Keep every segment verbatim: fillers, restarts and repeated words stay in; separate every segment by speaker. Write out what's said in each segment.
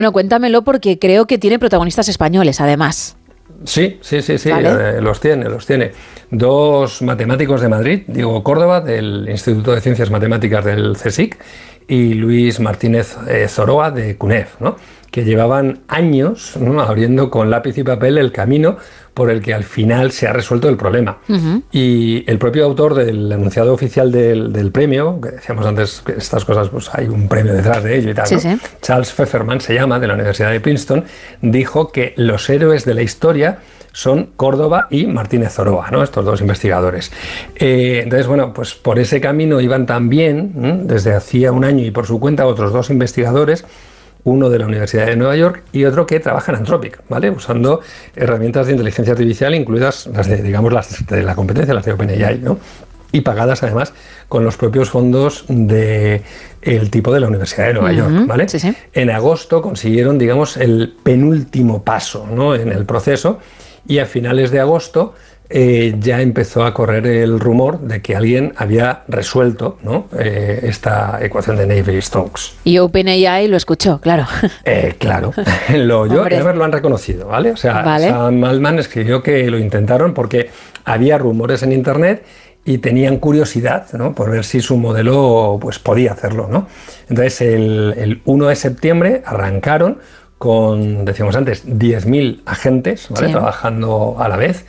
Speaker 1: Bueno, cuéntamelo porque creo que tiene protagonistas españoles, además.
Speaker 2: Sí, sí, sí, sí,
Speaker 1: ¿Vale?
Speaker 2: eh, los tiene, los tiene. Dos matemáticos de Madrid, Diego Córdoba, del Instituto de Ciencias Matemáticas del CSIC, y Luis Martínez eh, Zoroa, de CUNEF, ¿no? Que llevaban años, ¿no?, abriendo con lápiz y papel el camino por el que al final se ha resuelto el problema. Uh-huh. Y el propio autor del enunciado oficial del, del premio, que decíamos antes que estas cosas, pues hay un premio detrás de ello y tal, sí, ¿no? Sí. Charles Pfefferman se llama, de la Universidad de Princeton, dijo que los héroes de la historia son Córdoba y Martínez Zoroa, ¿no?, estos dos investigadores. Eh, entonces, bueno, pues por ese camino iban también, ¿eh?, desde hacía un año y por su cuenta, otros dos investigadores, uno de la Universidad de Nueva York y otro que trabaja en Anthropic, ¿vale?, usando herramientas de inteligencia artificial, incluidas las de, digamos, las de la competencia, las de OpenAI, ¿no?, y pagadas además con los propios fondos del tipo de la Universidad de Nueva uh-huh. York, ¿vale? Sí, sí. En agosto consiguieron, digamos, el penúltimo paso, ¿no?, en el proceso, y a finales de agosto Eh, ya empezó a correr el rumor de que alguien había resuelto, ¿no?, eh, esta ecuación de Navier-Stokes.
Speaker 1: Y OpenAI lo escuchó, claro.
Speaker 2: Eh, claro, lo oyó y además lo han reconocido, ¿vale? O sea, vale. Sam Altman escribió que lo intentaron porque había rumores en Internet y tenían curiosidad, ¿no?, por ver si su modelo, pues, podía hacerlo, ¿no? Entonces, el, el uno de septiembre arrancaron con, decíamos antes, diez mil agentes, ¿vale?, sí, trabajando a la vez.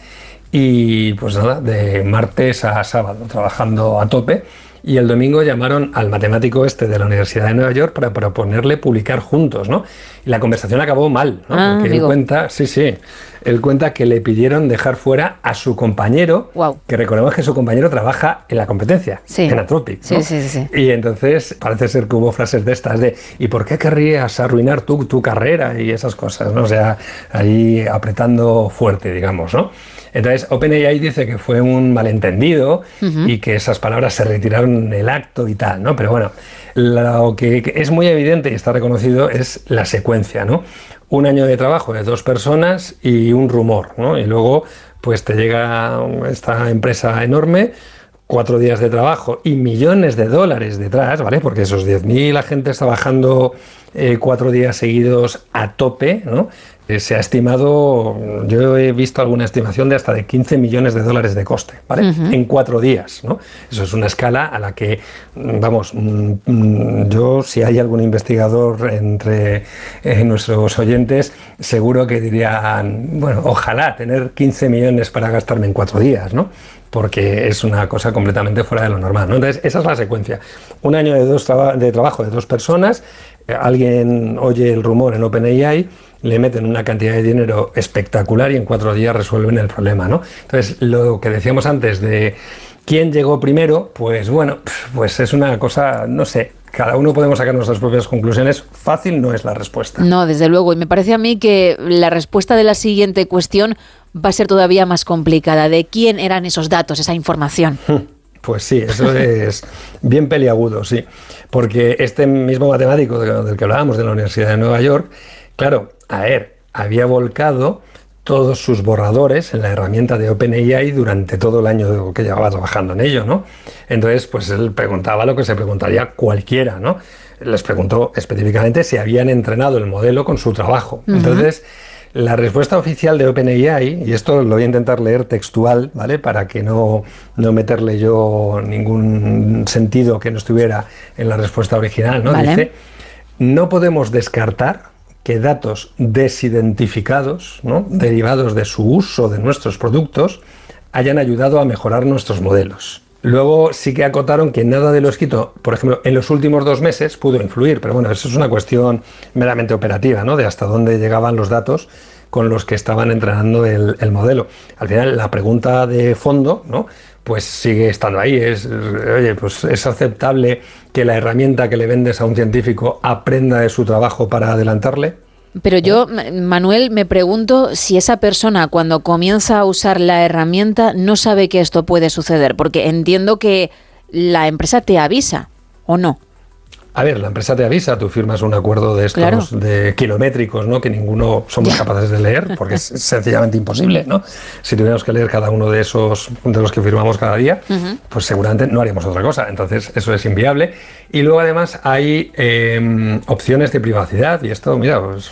Speaker 2: Y pues nada, de martes a sábado, trabajando a tope. Y el domingo llamaron al matemático este de la Universidad de Nueva York para proponerle publicar juntos, ¿no? Y la conversación acabó mal, ¿no? Ah, porque digo. él cuenta, sí, sí, él cuenta que le pidieron dejar fuera a su compañero, wow. que recordemos que su compañero trabaja en la competencia, sí. en Anthropic, ¿no?
Speaker 1: Sí, sí, sí.
Speaker 2: Y entonces parece ser que hubo frases de estas de ¿y por qué querrías arruinar tu, tu carrera? Y esas cosas, ¿no? O sea, ahí apretando fuerte, digamos, ¿no? Entonces, OpenAI dice que fue un malentendido uh-huh. y que esas palabras se retiraron en el acto y tal, ¿no? Pero bueno, lo que es muy evidente y está reconocido es la secuencia, ¿no? Un año de trabajo de dos personas y un rumor, ¿no? Y luego, pues te llega esta empresa enorme, cuatro días de trabajo y millones de dólares detrás, ¿vale? Porque esos diez mil agentes trabajando eh, cuatro días seguidos a tope, ¿no? Eh, se ha estimado, yo he visto alguna estimación de hasta de quince millones de dólares de coste, ¿vale? Uh-huh. En cuatro días, ¿no? Eso es una escala a la que, vamos, yo, si hay algún investigador entre eh, nuestros oyentes, seguro que dirían, bueno, ojalá tener quince millones para gastarme en cuatro días, ¿no? Porque es una cosa completamente fuera de lo normal, ¿no? Entonces, esa es la secuencia. Un año de, dos traba- de trabajo de dos personas, eh, alguien oye el rumor en OpenAI, le meten una cantidad de dinero espectacular y en cuatro días resuelven el problema, ¿no? Entonces, lo que decíamos antes de quién llegó primero, pues bueno, pues es una cosa, no sé, cada uno podemos sacar nuestras propias conclusiones. Fácil no es la respuesta.
Speaker 1: No, desde luego. Y me parece a mí que la respuesta de la siguiente cuestión va a ser todavía más complicada. ¿De quién eran esos datos, esa información?
Speaker 2: Pues sí, eso es bien peliagudo, sí. Porque este mismo matemático del que hablábamos, de la Universidad de Nueva York, claro, a ver, había volcado todos sus borradores en la herramienta de OpenAI durante todo el año que llevaba trabajando en ello, ¿no? Entonces, pues él preguntaba lo que se preguntaría cualquiera, ¿no? Les preguntó específicamente si habían entrenado el modelo con su trabajo. Uh-huh. Entonces, la respuesta oficial de OpenAI, y esto lo voy a intentar leer textual, ¿vale?, para que no, no meterle yo ningún sentido que no estuviera en la respuesta original, ¿no? Vale. Dice, no podemos descartar que datos desidentificados, ¿no?, derivados de su uso de nuestros productos, hayan ayudado a mejorar nuestros modelos. Luego sí que acotaron que nada de lo escrito, por ejemplo, en los últimos dos meses pudo influir, pero bueno, eso es una cuestión meramente operativa, ¿no?, de hasta dónde llegaban los datos con los que estaban entrenando el, el modelo. Al final, la pregunta de fondo, ¿no?, pues sigue estando ahí. Es, oye, pues es aceptable que la herramienta que le vendes a un científico aprenda de su trabajo para adelantarle.
Speaker 1: Pero yo, Manuel, me pregunto si esa persona cuando comienza a usar la herramienta no sabe que esto puede suceder, porque entiendo que la empresa te avisa, ¿o no?
Speaker 2: A ver, la empresa te avisa, tú firmas un acuerdo de estos
Speaker 1: Claro.
Speaker 2: de kilométricos, ¿no? Que ninguno somos capaces de leer, porque es sencillamente imposible, ¿no? Si tuviéramos que leer cada uno de esos, de los que firmamos cada día, uh-huh. pues seguramente no haríamos otra cosa. Entonces, eso es inviable. Y luego, además, hay eh, opciones de privacidad, y esto, mira, pues